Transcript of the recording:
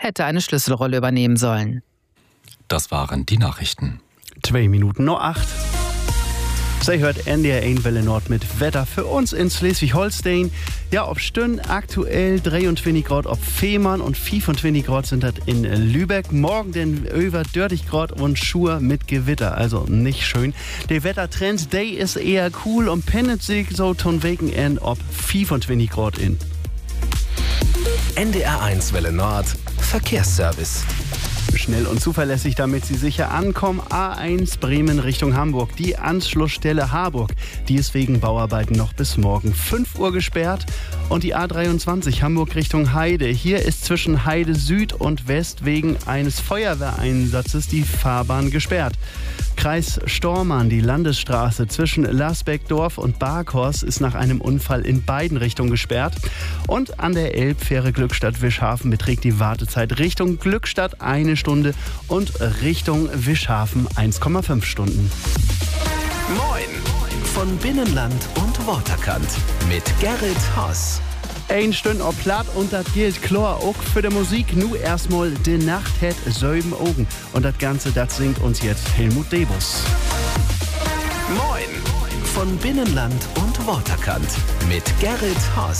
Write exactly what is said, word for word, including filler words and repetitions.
hätte eine Schlüsselrolle übernehmen sollen. Das waren die Nachrichten. Zwei Minuten noch acht. Sie hört N D R eins Welle Nord mit Wetter für uns in Schleswig-Holstein. Ja, ob Stünn aktuell dreiundzwanzig Grad, ob Fehmarn und fünfundzwanzig Grad sind das in Lübeck. Morgen denn über dreißig Grad und Schur mit Gewitter, also nicht schön. Der Wettertrend, der ist eher cool und pennet sich so ton Wochenend ob fünfundzwanzig Grad in. N D R eins Welle Nord Verkehrsservice. Schnell und zuverlässig, damit Sie sicher ankommen. A eins Bremen Richtung Hamburg. Die Anschlussstelle Harburg, die ist wegen Bauarbeiten noch bis morgen fünf Uhr gesperrt. Und die A dreiundzwanzig Hamburg Richtung Heide. Hier ist zwischen Heide Süd und West wegen eines Feuerwehreinsatzes die Fahrbahn gesperrt. Kreis Stormarn, die Landesstraße zwischen Lasbeckdorf und Barkhorst ist nach einem Unfall in beiden Richtungen gesperrt. Und an der Elbfähre Glückstadt-Wischhafen beträgt die Wartezeit Richtung Glückstadt eine Stunde und Richtung Wischhafen eins Komma fünf Stunden. Moin von Binnenland und Waterkant mit Gerrit Haas. Ein Stünd ob platt und das gilt klar auch für die Musik. Nu erstmal die Nacht hat sieben Augen. Und das Ganze, das singt uns jetzt Helmut Debus. Moin von Binnenland und Waterkant mit Gerrit Haas.